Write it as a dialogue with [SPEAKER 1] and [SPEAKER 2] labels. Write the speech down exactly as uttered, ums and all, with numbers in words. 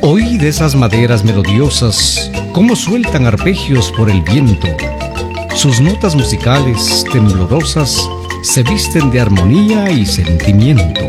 [SPEAKER 1] Oí de esas maderas melodiosas, cómo sueltan arpegios por el viento. Sus notas musicales, temblorosas, se visten de armonía y sentimiento.